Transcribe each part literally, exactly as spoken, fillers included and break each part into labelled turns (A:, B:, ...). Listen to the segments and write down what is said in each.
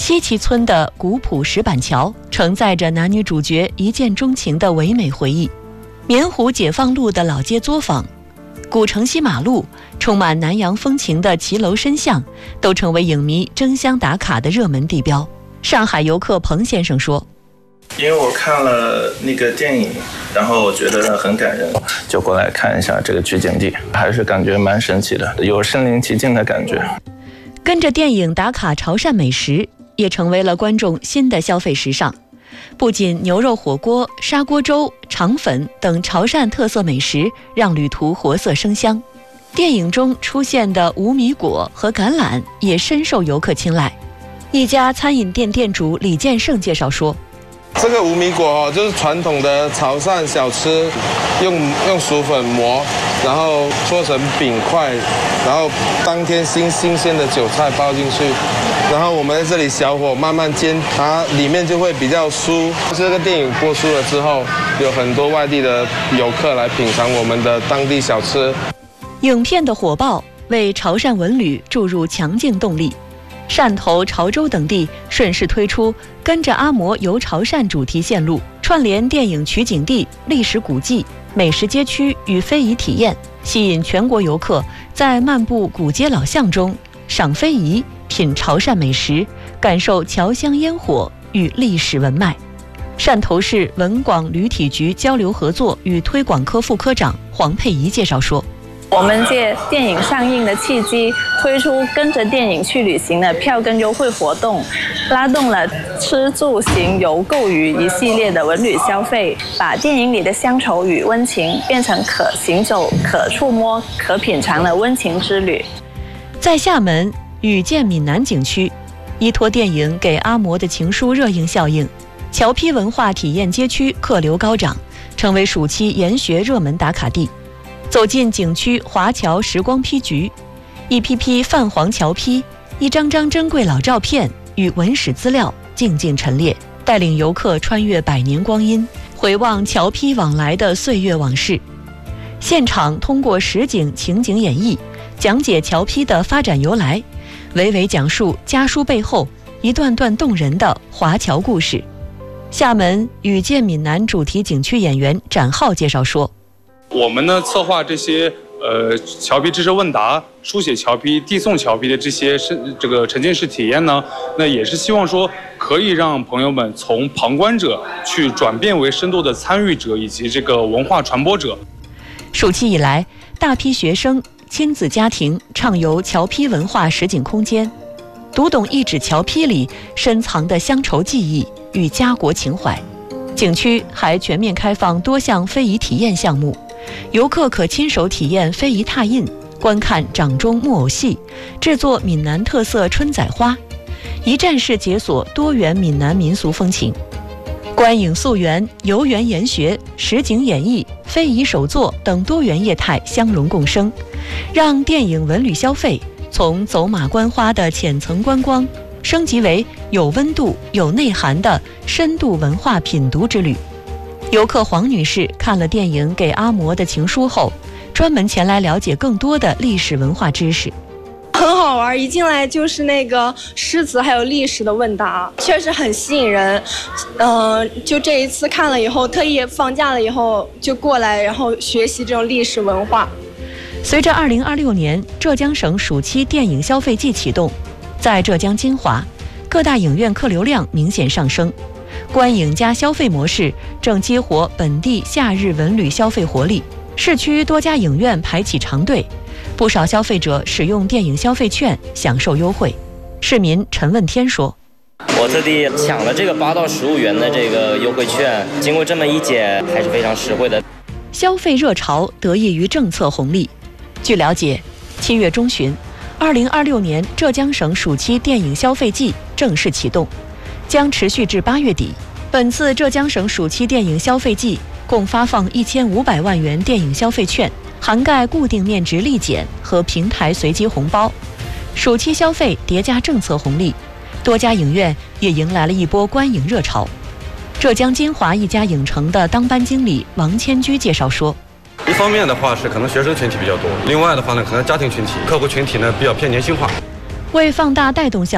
A: 西岐村的古朴石板桥承载着男女主角一见钟情的唯美回忆，棉湖解放路的老街作坊，古城西马路，充满南洋风情的骑楼深巷，都成为影迷争相打卡的热门地标。上海游客彭先生说，
B: 因为我看了那个电影，然后我觉得很感人，就过来看一下这个取景地，还是感觉蛮神奇的，有身临其境的感觉。
A: 跟着电影打卡潮汕美食，也成为了观众新的消费时尚。不仅牛肉火锅、砂锅粥、肠粉等潮汕特色美食让旅途活色生香，电影中出现的无米果和橄榄也深受游客青睐。一家餐饮店店主李建胜介绍说，
C: 这个无米果哦，就是传统的潮汕小吃，用用薯粉磨，然后做成饼块，然后当天新新鲜的韭菜包进去，然后我们在这里小火慢慢煎，它里面就会比较酥。这个电影播出了之后，有很多外地的游客来品尝我们的当地小吃。
A: 影片的火爆为潮汕文旅注入强劲动力。汕头、潮州等地顺势推出跟着阿嬷游潮汕主题线路，串联电影取景地、历史古迹、美食街区与非遗体验，吸引全国游客在漫步古街老巷中赏非遗、品潮汕美食，感受侨乡烟火与历史文脉。汕头市文广旅体局交流合作与推广科副科长黄佩仪介绍说，
D: 我们借电影上映的契机，推出跟着电影去旅行的票根优惠活动，拉动了吃住行游购娱一系列的文旅消费，把电影里的乡愁与温情变成可行走、可触摸、可品尝的温情之旅。
A: 在厦门雨见闽南景区，依托电影给阿嬷的情书热映效应，侨批文化体验街区客流高涨，成为暑期研学热门打卡地。走进景区华侨时光批局，一批批泛黄侨批，一张张珍贵老照片与文史资料静静陈列，带领游客穿越百年光阴，回望侨批往来的岁月往事。现场通过实景情景演绎，讲解侨批的发展由来，娓娓讲述家书背后一段段动人的华侨故事。厦门雨见闽南主题景区演员展浩介绍说，
E: 我们呢策划这些呃侨批知识问答、书写侨批、递送侨批的这些是这个沉浸式体验呢，那也是希望说可以让朋友们从旁观者去转变为深度的参与者以及这个文化传播者。
A: 暑期以来，大批学生、亲子家庭畅游侨批文化实景空间，读懂一纸侨批里深藏的乡愁记忆与家国情怀。景区还全面开放多项非遗体验项目，游客可亲手体验非遗拓印，观看掌中木偶戏，制作闽南特色春仔花，一站式解锁多元闽南民俗风情。观影溯源、游园研学、实景演绎、非遗手作等多元业态相融共生，让电影文旅消费从走马观花的浅层观光升级为有温度、有内涵的深度文化品读之旅。游客黄女士看了电影《给阿嬷的情书》后，专门前来了解更多的历史文化知识。
F: 很好玩，一进来就是那个诗词还有历史的问答，确实很吸引人。嗯、呃，就这一次看了以后，特意放假了以后就过来，然后学习这种历史文化。
A: 随着二零二六年浙江省暑期电影消费季启动，在浙江金华，各大影院客流量明显上升，观影加消费模式正激活本地夏日文旅消费活力。市区多家影院排起长队，不少消费者使用电影消费券享受优惠。市民陈问天说，
G: 我特地抢了这个八到十五元的这个优惠券，经过这么一检，还是非常实惠的。
A: 消费热潮得益于政策红利。据了解，七月中旬，二零二六年浙江省暑期电影消费季正式启动，将持续至八月底。本次浙江省暑期电影消费季共发放一千五百万元电影消费券，涵盖固定面值立减和平台随机红包。暑期消费叠加政策红利，多家影院也迎来了一波观影热潮。浙江金华一家影城的当班经理王千居介绍说，
H: 一方面的话是可能学生群体比较多，另外的话呢，可能家庭群体、客户群体呢比较偏年轻化。
A: 为放大带动效应，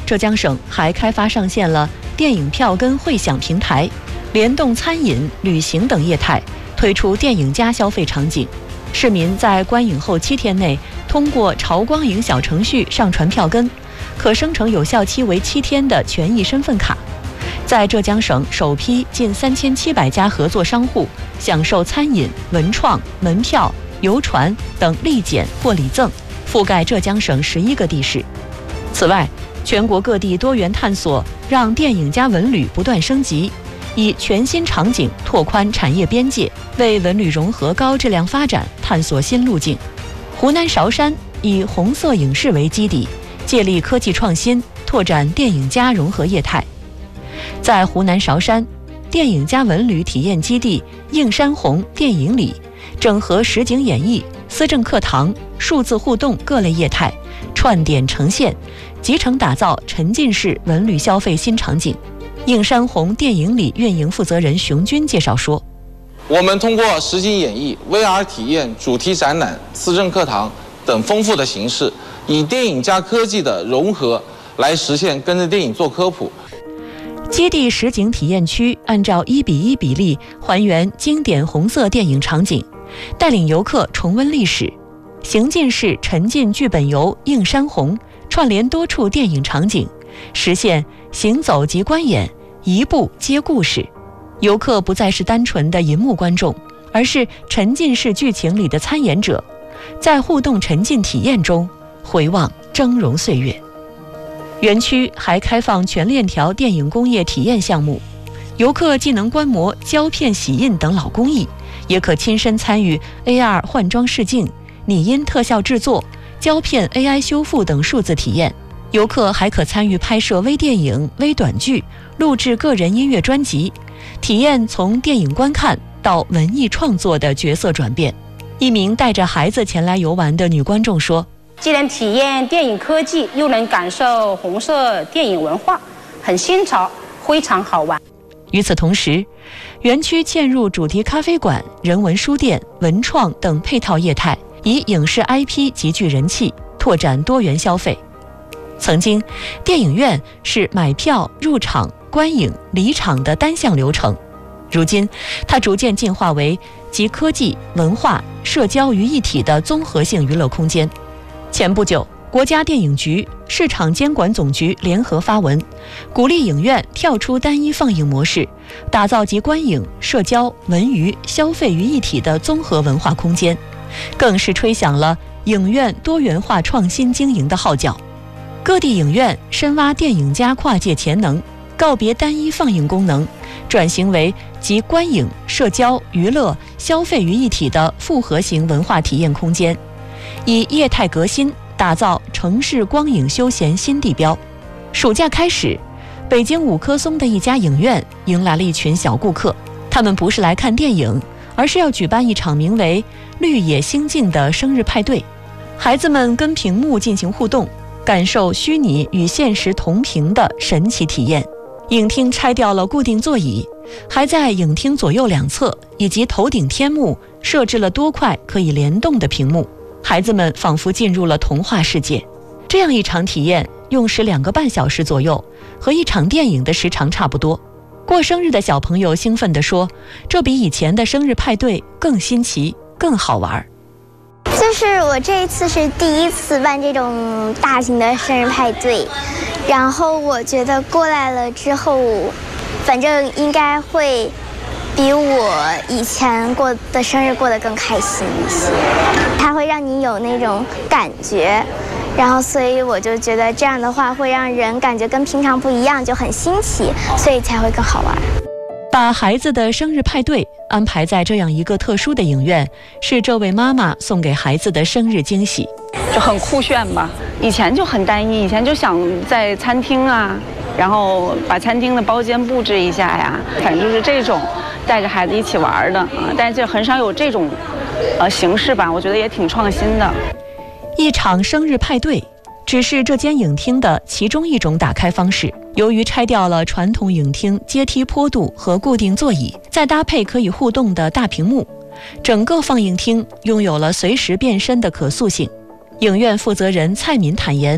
A: 浙江省还开发上线了电影票根会享平台，联动餐饮、旅行等业态，推出电影加消费场景。市民在观影后七天内，通过潮光影小程序上传票根，可生成有效期为七天的权益身份卡。在浙江省首批近三千七百家合作商户享受餐饮、文创、门票、游船等立减或礼赠，覆盖浙江省十一个地市。此外，全国各地多元探索，让电影加文旅不断升级，以全新场景拓宽产业边界，为文旅融合高质量发展探索新路径。湖南韶山以红色影视为基底，借力科技创新，拓展电影加融合业态。在湖南韶山，电影加文旅体验基地映山红电影里，整合实景演绎、思政课堂、数字互动各类业态，串点呈现，集成打造沉浸式文旅消费新场景。映山红电影里运营负责人熊军介绍说，
C: 我们通过实景演绎、V R 体验、主题展览、思政课堂等丰富的形式，以电影加科技的融合，来实现跟着电影做科普。
A: 基地实景体验区按照一比一比例还原经典红色电影场景，带领游客重温历史。行进式沉浸剧本游映山红串联多处电影场景，实现行走即观演，一步接故事。游客不再是单纯的银幕观众，而是沉浸式剧情里的参演者，在互动沉浸体验中回望峥嵘岁月。园区还开放全链条电影工业体验项目，游客既能观摩胶片洗印等老工艺，也可亲身参与 A R 换装试镜、拟音特效制作、胶片 A I 修复等数字体验。游客还可参与拍摄微电影、微短剧，录制个人音乐专辑，体验从电影观看到文艺创作的角色转变。一名带着孩子前来游玩的女观众说，
I: 既能体验电影科技，又能感受红色电影文化，很新潮，非常好玩。
A: 与此同时，园区嵌入主题咖啡馆、人文书店、文创等配套业态，以影视 I P 极具人气，拓展多元消费。曾经，电影院是买票、入场、观影、离场的单项流程，如今它逐渐进化为集科技、文化、社交于一体的综合性娱乐空间。前不久，国家电影局、市场监管总局联合发文，鼓励影院跳出单一放映模式，打造集观影、社交、文娱、消费于一体的综合文化空间，更是吹响了影院多元化创新经营的号角。各地影院深挖电影加跨界潜能，告别单一放映功能，转型为集观影、社交、娱乐、消费于一体的复合型文化体验空间，以业态革新打造城市光影休闲新地标。暑假开始，北京五棵松的一家影院迎来了一群小顾客，他们不是来看电影，而是要举办一场名为绿野星境的生日派对。孩子们跟屏幕进行互动，感受虚拟与现实同屏的神奇体验。影厅拆掉了固定座椅，还在影厅左右两侧以及头顶天幕设置了多块可以联动的屏幕，孩子们仿佛进入了童话世界。这样一场体验用时两个半小时左右，和一场电影的时长差不多。过生日的小朋友兴奋地说，这比以前的生日派对更新奇，更好玩。
J: 就是我这一次是第一次办这种大型的生日派对，然后我觉得过来了之后，反正应该会比我以前过的生日过得更开心一些。它会让你有那种感觉，然后所以我就觉得这样的话会让人感觉跟平常不一样，就很新奇，所以才会更好玩。
A: 把孩子的生日派对安排在这样一个特殊的影院，是这位妈妈送给孩子的生日惊喜。
K: 就很酷炫吧，以前就很单一，以前就想在餐厅啊，然后把餐厅的包间布置一下呀，反正就是这种带着孩子一起玩的啊，但是就很少有这种呃形式吧，我觉得也挺创新的。
A: 一场生日派对只是这间影厅的其中一种打开方式。由于拆掉了传统影厅阶梯坡度和固定座椅，再搭配可以互动的大屏幕，整个放映厅拥有了随时变身的可塑性。影院负责人蔡敏坦言，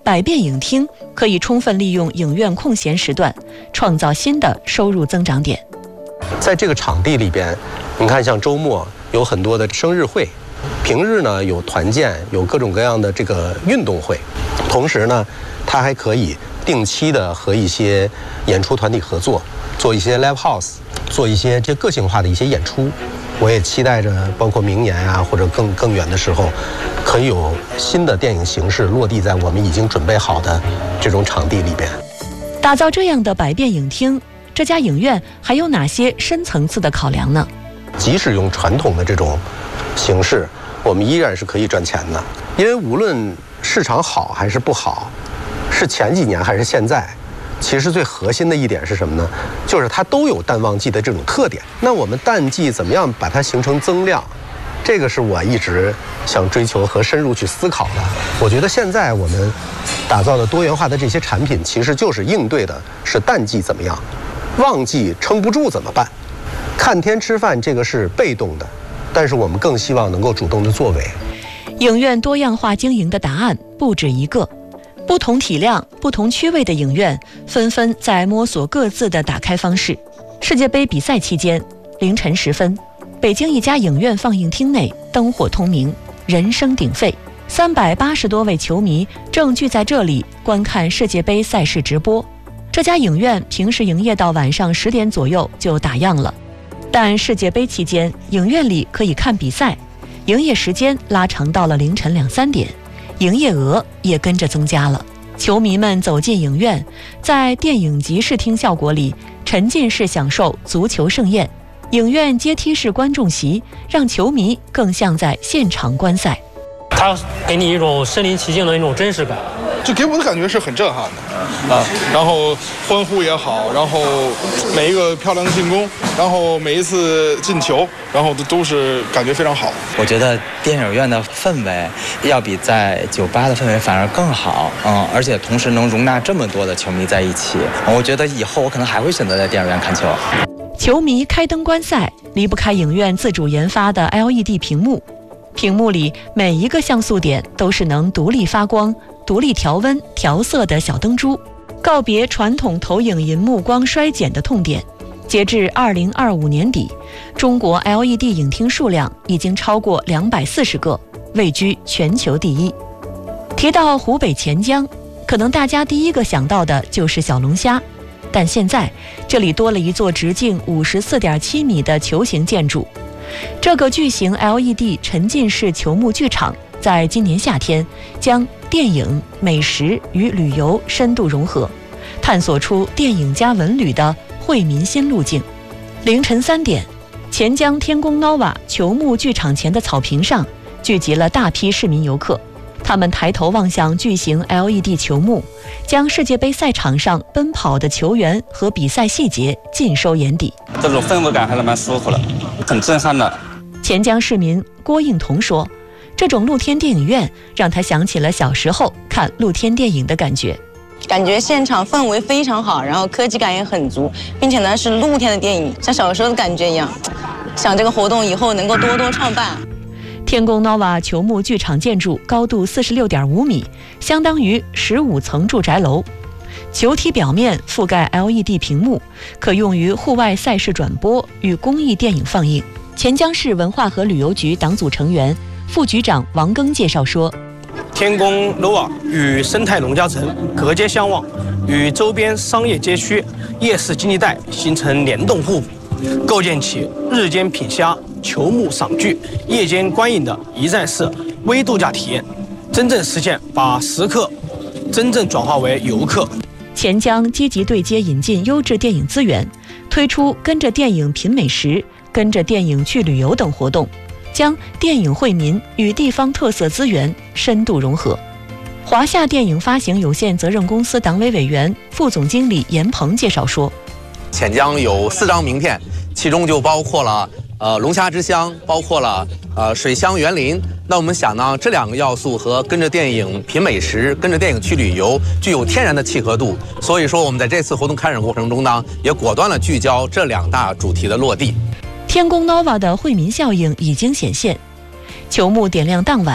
A: 百变影厅可以充分利用影院空闲时段，创造新的收入增长点。
L: 在这个场地里边，你看像周末有很多的生日会，平日呢有团建，有各种各样的这个运动会，同时呢，它还可以定期的和一些演出团体合作，做一些 live house， 做一些这个性化的一些演出。我也期待着，包括明年啊，或者更更远的时候，可以有新的电影形式落地在我们已经准备好的这种场地里边。
A: 打造这样的百变影厅，这家影院还有哪些深层次的考量呢？
L: 即使用传统的这种形式，我们依然是可以赚钱的，因为无论市场好还是不好，是前几年还是现在，其实最核心的一点是什么呢？就是它都有淡旺季的这种特点。那我们淡季怎么样把它形成增量？这个是我一直想追求和深入去思考的。我觉得现在我们打造的多元化的这些产品，其实就是应对的是淡季怎么样，旺季撑不住怎么办？看天吃饭这个是被动的，但是我们更希望能够主动的作为。
A: 影院多样化经营的答案不止一个。不同体量、不同区位的影院纷纷在摸索各自的打开方式。世界杯比赛期间，凌晨时分，北京一家影院放映厅内灯火通明，人声鼎沸，三百八十多位球迷正聚在这里观看世界杯赛事直播。这家影院平时营业到晚上十点左右就打烊了，但世界杯期间，影院里可以看比赛，营业时间拉长到了凌晨两三点。营业额也跟着增加了。球迷们走进影院，在电影级视听效果里沉浸式享受足球盛宴。影院阶梯式观众席让球迷更像在现场观赛，
M: 它给你一种身临其境的一种真实感，
C: 就给我的感觉是很震撼的啊。然后欢呼也好，然后每一个漂亮的进攻，然后每一次进球，然后都是感觉非常好。
N: 我觉得电影院的氛围要比在酒吧的氛围反而更好，嗯，而且同时能容纳这么多的球迷在一起，我觉得以后我可能还会选择在电影院看球。
A: 球迷开灯观赛离不开影院自主研发的 L E D 屏幕，屏幕里每一个像素点都是能独立发光、独立调温、调色的小灯珠，告别传统投影银幕光衰减的痛点。截至二零二五年底，中国 L E D 影厅数量已经超过两百四十个，位居全球第一。提到湖北潜江，可能大家第一个想到的就是小龙虾，但现在这里多了一座直径五十四点七米的球形建筑。这个巨型 L E D 沉浸式球幕剧场在今年夏天将电影、美食与旅游深度融合，探索出电影加文旅的惠民新路径。凌晨三点，钱江天宫 Nova 球幕剧场前的草坪上聚集了大批市民游客，他们抬头望向巨型 L E D 球幕，将世界杯赛场上奔跑的球员和比赛细节尽收眼底。
O: 这种氛围感还是蛮舒服的，很震撼的。
A: 钱江市民郭应彤说，这种露天电影院让他想起了小时候看露天电影的感觉。
P: 感觉现场氛围非常好，然后科技感也很足，并且呢是露天的电影，像小时候的感觉一样。想这个活动以后能够多多创办。
A: 天宫 Nova 球幕剧场建筑高度四十六点五米，相当于十五层住宅楼。球体表面覆盖 L E D 屏幕，可用于户外赛事转播与公益电影放映。钱江市文化和旅游局党组成员、副局长王庚介绍说，
Q: 天宫 Nova 与生态农家城隔街相望，与周边商业街区、夜市经济带形成联动互补，构建起日间品虾、球幕赏剧、夜间观影的一站式微度假体验，真正实现把食客真正转化为游客。
A: 钱江积极对接引进优质电影资源，推出跟着电影品美食、跟着电影去旅游等活动，将电影惠民与地方特色资源深度融合。华夏电影发行有限责任公司党委委员、副总经理严鹏介绍说，
R: 钱江有四张名片，其中就包括了呃龙虾之乡，包括了呃水乡园林。那我们想呢，这两个要素和跟着电影品美食、跟着电影去旅游具有天然的契合度，所以说我们在这次活动开展过程中呢，也果断了聚焦这两大主题的落地。
A: 天宫 Nova 的惠民效应已经显现，球幕点亮当晚，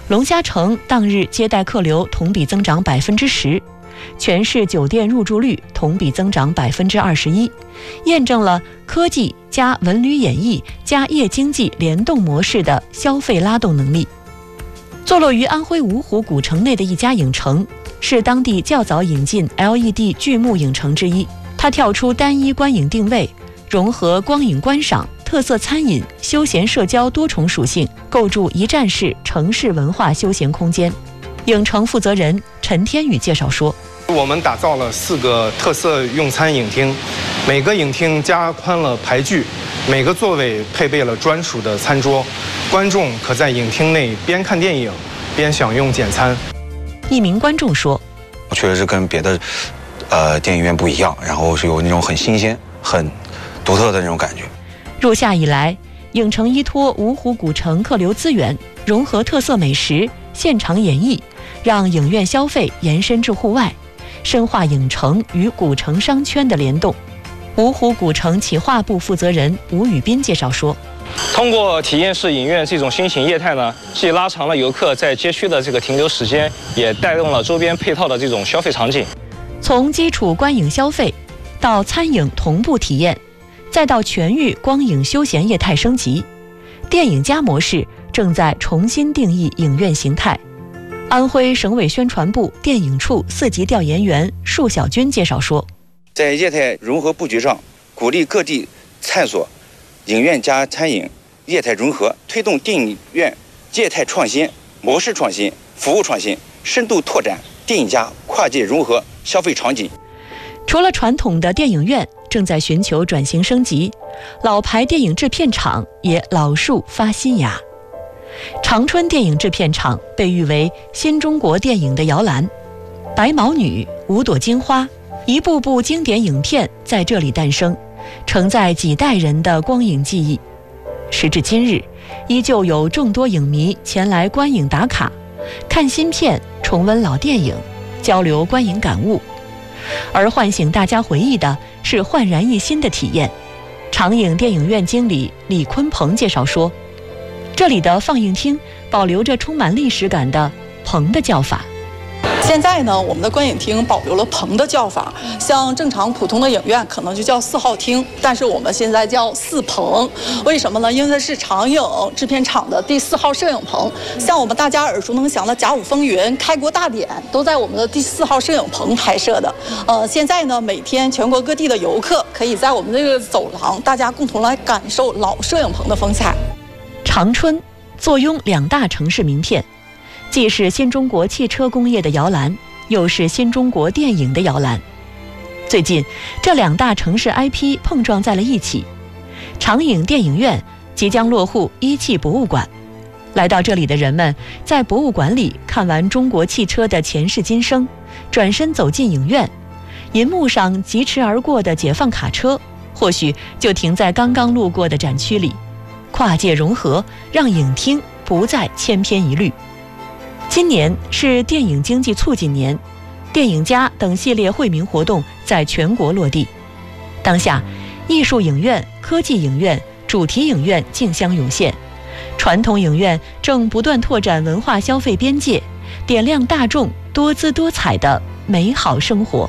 A: 龙虾城当日接待客流同比增长百分之十，全市酒店入住率同比增长百分之二十一，验证了科技加文旅演艺加夜经济联动模式的消费拉动能力。坐落于安徽芜湖古城内的一家影城，是当地较早引进 L E D 巨幕影城之一。它跳出单一观影定位，融合光影观赏、特色餐饮、休闲社交多重属性，构筑一站式城市文化休闲空间。影城负责人陈天宇介绍说，
S: 我们打造了四个特色用餐影厅，每个影厅加宽了排距，每个座位配备了专属的餐桌，观众可在影厅内边看电影边享用简餐。
A: 一名观众说，
T: 确实是跟别的呃电影院不一样，然后是有那种很新鲜很独特的那种感觉。
A: 入夏以来，影城依托芜湖古城客流资源，融合特色美食、现场演绎，让影院消费延伸至户外，深化影城与古城商圈的联动。芜湖古城企划部负责人吴宇斌介绍说，
U: 通过体验式影院这种新型业态呢，既拉长了游客在街区的这个停留时间，也带动了周边配套的这种消费场景。
A: 从基础观影消费到餐饮同步体验，再到全域光影休闲业态升级，电影加模式正在重新定义影院形态。安徽省委宣传部电影处四级调研员束小军介绍说，
V: 在业态融合布局上，鼓励各地探索影院加餐饮业态融合，推动电影院业态创新、模式创新、服务创新，深度拓展电影加跨界融合消费场景。
A: 除了传统的电影院正在寻求转型升级，老牌电影制片厂也老树发新芽。长春电影制片厂被誉为新中国电影的摇篮，白毛女、五朵金花，一部部经典影片在这里诞生，承载几代人的光影记忆。时至今日，依旧有众多影迷前来观影打卡，看新片、重温老电影，交流观影感悟。而唤醒大家回忆的是焕然一新的体验。长影电影院经理李坤鹏介绍说，这里的放映厅保留着充满历史感的棚的叫法。
W: 现在呢，我们的观影厅保留了棚的叫法，像正常普通的影院可能就叫四号厅，但是我们现在叫四棚。为什么呢？因为它是长影制片厂的第四号摄影棚，像我们大家耳熟能详的《甲午风云》《开国大典》都在我们的第四号摄影棚拍摄的。呃，现在呢，每天全国各地的游客可以在我们这个走廊，大家共同来感受老摄影棚的风采。
A: 长春坐拥两大城市名片，既是新中国汽车工业的摇篮，又是新中国电影的摇篮。最近，这两大城市 I P 碰撞在了一起。长影电影院即将落户一汽博物馆，来到这里的人们，在博物馆里看完中国汽车的前世今生，转身走进影院，银幕上疾驰而过的解放卡车，或许就停在刚刚路过的展区里。跨界融合，让影厅不再千篇一律。今年是电影经济促进年，电影家等系列惠民活动在全国落地。当下，艺术影院、科技影院、主题影院竞相涌现，传统影院正不断拓展文化消费边界，点亮大众多姿多彩的美好生活。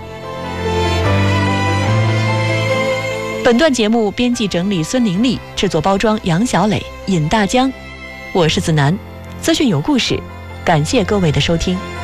A: 本段节目编辑整理孙玲丽，制作包装杨小磊、尹大江，我是子楠，资讯有故事，感谢各位的收听。